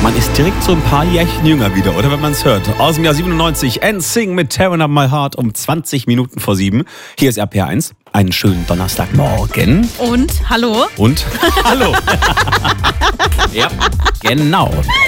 Man ist direkt so ein paar Jährchen jünger wieder, oder wenn man es hört. Aus dem Jahr 97, NSYNC mit Tearing Up My Heart um 20 Minuten vor 7. Hier ist RPR1. Einen schönen Donnerstagmorgen. Und hallo. Und hallo. Ja, genau.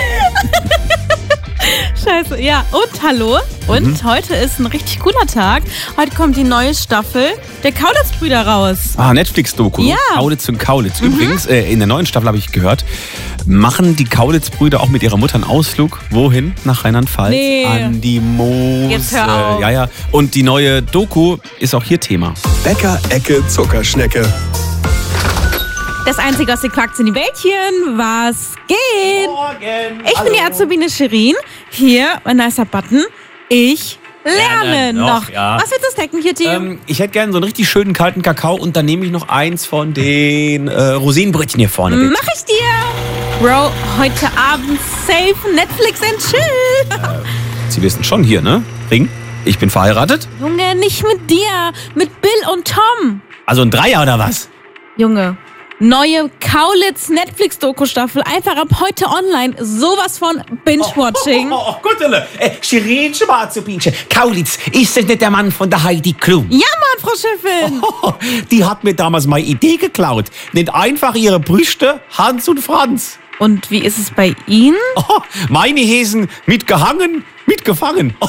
Scheiße, ja. Und hallo. Und heute ist ein richtig cooler Tag. Heute kommt die neue Staffel der Kaulitz-Brüder raus. Ah, Netflix-Doku. Ja. Kaulitz und Kaulitz. Übrigens, in der neuen Staffel habe ich gehört, machen die Kaulitz-Brüder auch mit ihrer Mutter einen Ausflug. Wohin? Nach Rheinland-Pfalz. Nee. An die Mosel. Jetzt hör auf. Ja. Und die neue Doku ist auch hier Thema. Bäcker-Ecke Zuckerschnecke. Das Einzige, was ihr quackt, sind die Bällchen. Was geht? Morgen. Ich bin die Azubine Shirin. Hier, ein nicer Button. Ich lerne noch. Ja. Was willst du snacken hier, Team? Ich hätte gerne so einen richtig schönen kalten Kakao und dann nehme ich noch eins von den Rosinenbrötchen hier vorne. Bitte. Mach ich dir. Bro, heute Abend safe Netflix and chill. Sie wissen schon hier, ne? Ring, ich bin verheiratet. Junge, nicht mit dir. Mit Bill und Tom. Also ein Dreier oder was? Junge, neue Kaulitz-Netflix-Doku-Staffel. Einfach ab heute online. Sowas von Binge-Watching. Oh Gottele. Shirin Schwarzopinchen. Kaulitz, ist das nicht der Mann von der Heidi Klum? Ja, Mann, Frau Chefin. Die hat mir damals meine Idee geklaut. Nennt einfach ihre Brüste Hans und Franz. Und wie ist es bei Ihnen? Oh, meine Häsen mitgehangen, mitgefangen. Oh,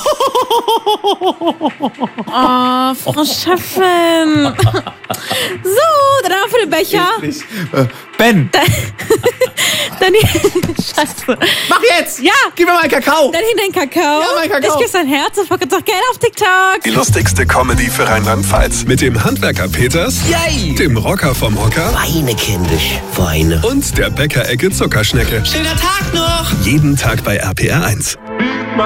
Frau Chefin. So, dann haben wir für den Becher. Ben, Dann Scheiße. mach jetzt! Ja. Gib mir mal einen Kakao! Dann hinter den Kakao. Ja, mein Kakao. Ich küsse dein Herz und verkaufe doch gerne auf TikTok. Die lustigste Comedy für Rheinland-Pfalz. Mit dem Handwerker Peters, Yay! dem Rocker vom Hocker Weine, kindisch, Weine. und der Bäcker-Ecke Zuckerschnecke. Schöner Tag noch! Jeden Tag bei RPR1.